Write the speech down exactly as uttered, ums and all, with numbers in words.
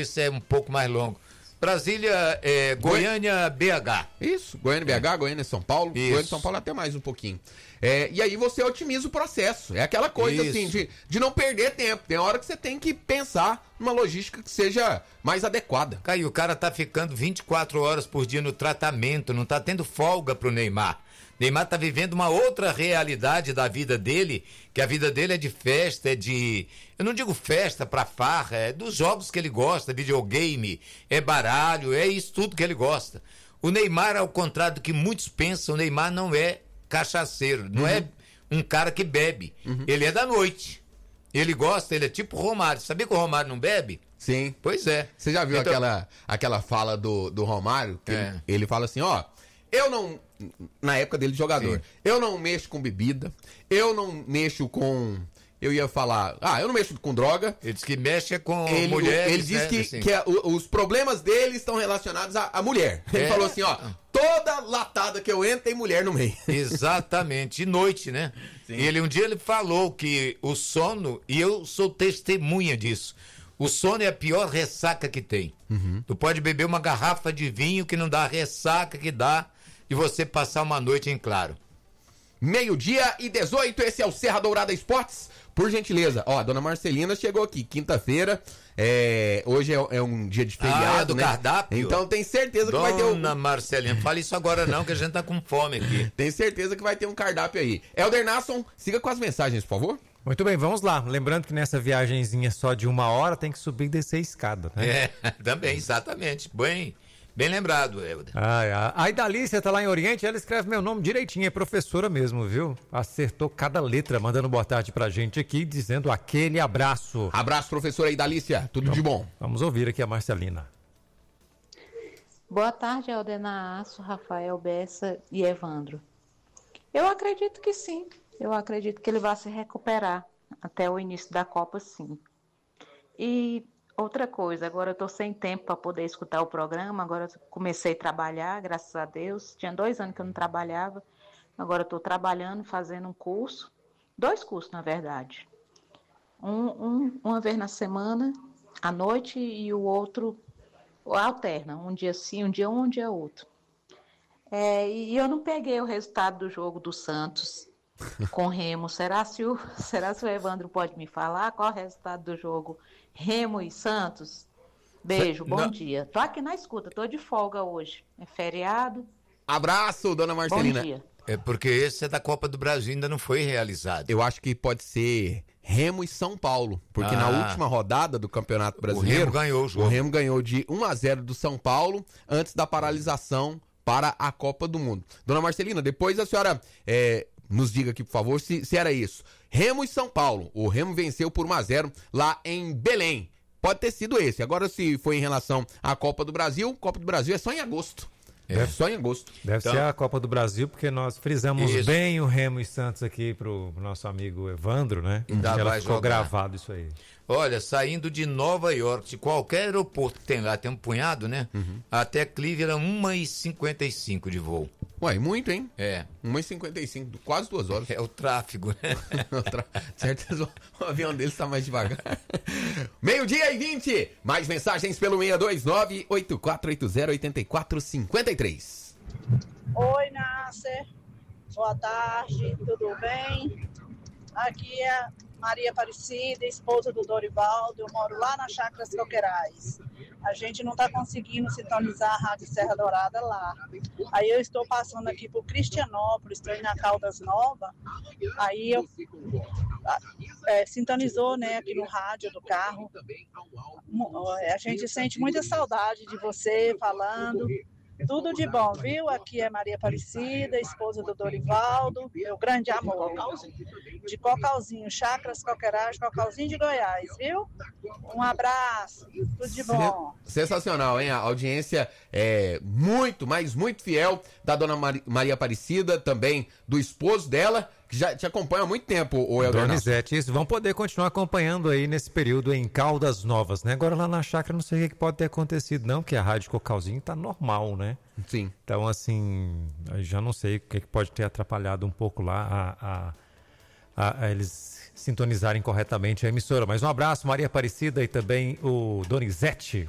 esse é um pouco mais longo. Brasília, é, Goiânia, B H. Isso, Goiânia, B H, é. Goiânia, São Paulo. Isso. Goiânia, São Paulo até mais um pouquinho. É, e aí você otimiza o processo. É aquela coisa Isso. assim, de, de não perder tempo. Tem hora que você tem que pensar numa logística que seja mais adequada. Caio, o cara tá ficando vinte e quatro horas por dia no tratamento, não tá tendo folga pro Neymar. Neymar tá vivendo uma outra realidade da vida dele, que a vida dele é de festa, é de... Eu não digo festa pra farra, é dos jogos que ele gosta, videogame, é baralho, é isso tudo que ele gosta. O Neymar, ao contrário do que muitos pensam, o Neymar não é cachaceiro, não uhum. é um cara que bebe. Uhum. Ele é da noite. Ele gosta, ele é tipo o Romário. Sabia que o Romário não bebe? Sim. Pois é. Você já viu então... aquela, aquela fala do, do Romário? Que é. ele, ele fala assim, ó... Eu não, na época dele de jogador, Sim. eu não mexo com bebida, eu não mexo com, eu ia falar, ah, eu não mexo com droga. Ele diz que mexe com ele, mulheres. Ele diz né, que, assim. que a, o, os problemas dele estão relacionados à, à mulher. Ele é. falou assim, ó, toda latada que eu entro tem mulher no meio. Exatamente, de noite, né? Sim. Ele, um dia ele falou que o sono, e eu sou testemunha disso, o sono é a pior ressaca que tem. Uhum. Tu pode beber uma garrafa de vinho que não dá a ressaca que dá de você passar uma noite em claro. Meio-dia e dezoito, esse é o Serra Dourada Esportes. Por gentileza, ó, a dona Marcelina chegou aqui, quinta-feira, é, hoje é, é um dia de feriado, ah, é do né? cardápio? Então tem certeza dona que vai ter um... Dona Marcelina, fale isso agora não, que a gente tá com fome aqui. Tem certeza que vai ter um cardápio aí. Helder Nasson, siga com as mensagens, por favor. Muito bem, vamos lá. Lembrando que nessa viagenzinha só de uma hora tem que subir e descer a escada, né? É, também, exatamente. Bem, bem lembrado, Helder. Ah, a Idalícia tá lá em Oriente, ela escreve meu nome direitinho, é professora mesmo, viu? Acertou cada letra, mandando boa tarde pra gente aqui, dizendo aquele abraço. Abraço, professora Idalícia, tudo vamos, de bom. Vamos ouvir aqui a Marcelina. Boa tarde, Helder Nasso, Rafael Bessa e Evandro. Eu acredito que sim. Eu acredito que ele vai se recuperar até o início da Copa, sim. E outra coisa, agora eu estou sem tempo para poder escutar o programa, agora eu comecei a trabalhar, graças a Deus. Tinha dois anos que eu não trabalhava, agora eu estou trabalhando, fazendo um curso, dois cursos, na verdade. Um, um, uma vez na semana, à noite, e o outro alterna, um dia sim, um dia um, um dia outro. É, e eu não peguei o resultado do jogo do Santos com Remo. Será se, o, será se o Evandro pode me falar qual é o resultado do jogo Remo e Santos? Beijo, bom não. dia. Tô aqui na escuta, tô de folga hoje. É feriado. Abraço, dona Marcelina. Bom dia. É porque esse é da Copa do Brasil, ainda não foi realizado. Eu acho que pode ser Remo e São Paulo, porque ah, na última rodada do Campeonato Brasileiro, o Remo ganhou o jogo. O Remo ganhou de um a zero do São Paulo antes da paralisação para a Copa do Mundo. Dona Marcelina, depois a senhora é, nos diga aqui, por favor, se, se era isso. Remo e São Paulo. O Remo venceu por um a zero lá em Belém. Pode ter sido esse. Agora, se foi em relação à Copa do Brasil, Copa do Brasil é só em agosto. É, é só em agosto. Deve então, ser a Copa do Brasil, porque nós frisamos isso. bem o Remo e Santos aqui pro, pro nosso amigo Evandro, né? Ainda ela vai ficou jogar. gravado isso aí. Olha, saindo de Nova York, de qualquer aeroporto que tem lá, tem um punhado, né? Uhum. Até Cleveland, uma e cinquenta e cinco de voo. Ué, muito, hein? É. uma e cinquenta e cinco, quase duas horas. É o tráfego, né? Certo, o avião dele está mais devagar. Meio-dia e vinte. Mais mensagens pelo seis dois nove, oito quatro oito zero, oito quatro cinco três. Oi, Nasser. Boa tarde, tudo bem? Aqui é Maria Aparecida, esposa do Dorivaldo. Eu moro lá na Chácaras Coqueirais. A gente não está conseguindo sintonizar a Rádio Serra Dourada lá. Aí eu estou passando aqui por Cristianópolis, estou indo na Caldas Nova. Aí eu é, sintonizou, né, aqui no rádio do carro. A gente sente muita saudade de você falando. Tudo de bom, viu? Aqui é Maria Aparecida, esposa do Dorivaldo, meu grande amor. De Cocalzinho, Chácaras Coqueirais, Cocalzinho de Goiás, viu? Um abraço, tudo de bom. Sensacional, hein? A audiência é muito, mas muito fiel da dona Maria Aparecida, também do esposo dela, que já te acompanha há muito tempo, o Helder. Donizete, isso, vão poder continuar acompanhando aí nesse período em Caldas Novas, né? Agora lá na chácara não sei o que pode ter acontecido não, que a Rádio Cocalzinho tá normal, né? Sim. Então, assim, eu já não sei o que pode ter atrapalhado um pouco lá a, a, a, a eles sintonizarem corretamente a emissora. Mas um abraço, Maria Aparecida, e também o Donizete.